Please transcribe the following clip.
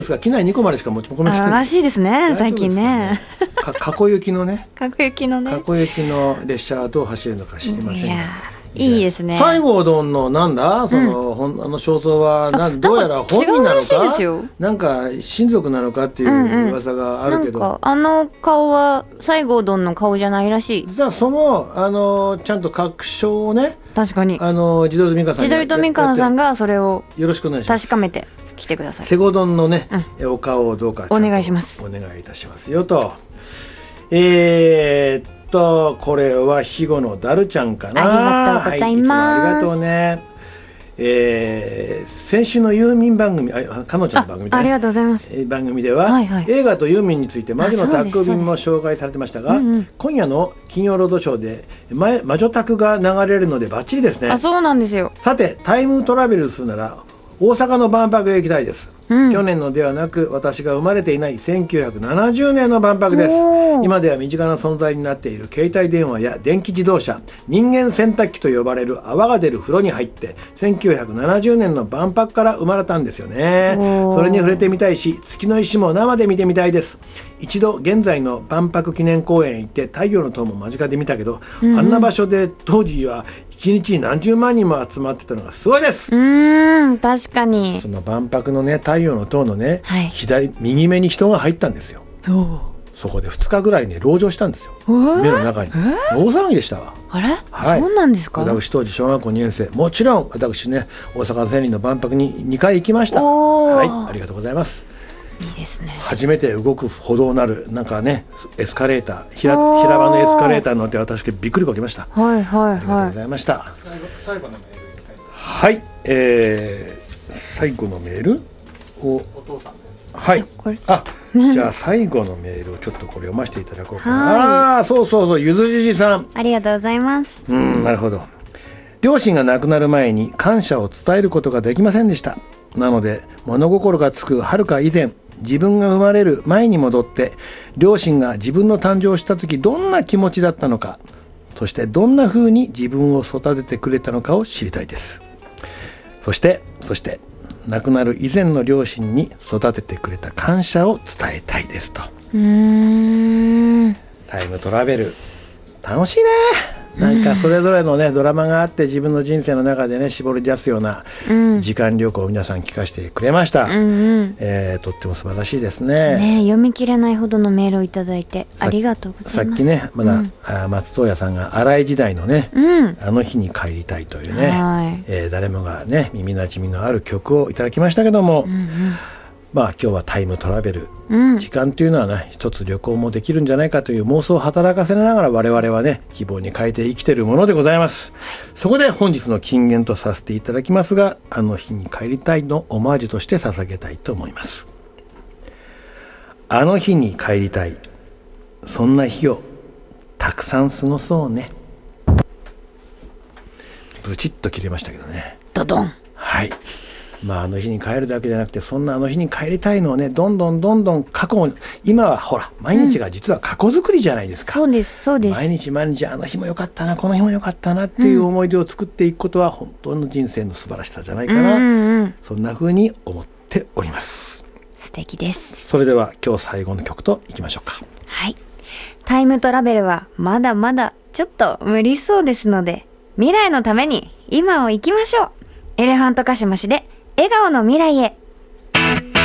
機内2個までしか持ち込めないらしいですね、最近ね。 過去行きのね、 過去行きの列車はどう走るのか知りませんが、 いいですね。 西郷どんのなんだその、肖像はどうやら本人なのか、なんか親族なのかっていう噂があるけど、 なんかあの顔は西郷どんの顔じゃないらしい。 実はそのちゃんと確証をね、 確かに地鶏とみかんさんがそれをよろしくお願いします。 確かめて来てください。 西郷どんのね、お顔をどうかお願いします。 お願いいたしますよと。これは肥後のダルちゃんかな。 ありがとうございます。 はい、いつもありがとうね。先週のユーミン番組、彼女の番組で、 ありがとうございます。 番組では、映画とユーミンについて魔女の宅便も紹介されてましたが、今夜の金曜ロードショーで魔女宅が流れるのでバッチリですね。 そうなんですよ。さてタイムトラベルするなら大阪の万博へ行きたいです。去年のではなく私が生まれていない1970年の万博です。今では身近な存在になっている携帯電話や電気自動車、人間洗濯機と呼ばれる泡が出る風呂に入って1970年の万博から生まれたんですよね。それに触れてみたいし、月の石も生で見てみたいです。一度現在の万博記念公園へ行って太陽の塔も間近で見たけど、あんな場所で当時は1日に何十万人も集まってたのがすごいです。 確かにその万博のね、太陽の塔のね、右目に人が入ったんですよ。そこで2日ぐらいね籠城したんですよ、目の中に。大騒ぎでしたわ。 そうなんですか。 私当時小学校2年生、もちろん私ね、大阪千里の万博に2回行きました。ありがとうございます。 いいですね。 初めて動く歩道なるなんかね、エスカレーター、平場のエスカレーター乗って私びっくりこきました。ありがとうございました。最後のメール最後のメールをお父さんじゃあ最後のメールをちょっとこれ読ませていただこうかな。そうゆずじじさん、 ありがとうございます。 なるほど。両親が亡くなる前に感謝を伝えることができませんでした。なので物心がつくはるか以前、自分が生まれる前に戻って両親が自分の誕生した時どんな気持ちだったのか、そしてどんな風に自分を育ててくれたのかを知りたいです。そして亡くなる以前の両親に育ててくれた感謝を伝えたいですと。タイムトラベル楽しいね。なんかそれぞれのねドラマがあって自分の人生の中でね絞り出すような時間旅行を皆さん聞かせてくれました。とっても素晴らしいですね。 読み切れないほどのメールをいただいてありがとうございます。 さっきねまだ、松任谷さんが荒井時代のね、あの日に帰りたいというね、誰もがね耳なじみのある曲をいただきましたけども、今日はタイムトラベル、時間というのはね一つ旅行もできるんじゃないかという妄想を働かせながら我々はね希望に変えて生きているものでございます。そこで本日の金言とさせていただきますが、あの日に帰りたいのオマージュとして捧げたいと思います。あの日に帰りたい、そんな日をたくさん過ごそうね。ブチッと切れましたけどね。 ドドン。 あの日に帰るだけじゃなくて、そんなあの日に帰りたいのをねどんどん過去を、今はほら毎日が実は過去作りじゃないですか。 そうです毎日あの日も良かったな、この日も良かったなっていう思い出を作っていくことは本当の人生の素晴らしさじゃないかな、そんな風に思っております。 素敵です。 それでは今日最後の曲といきましょうか。 タイムトラベルはまだまだちょっと無理そうですので、未来のために今を生きましょう。エレファントカシマシで笑顔の未来へ。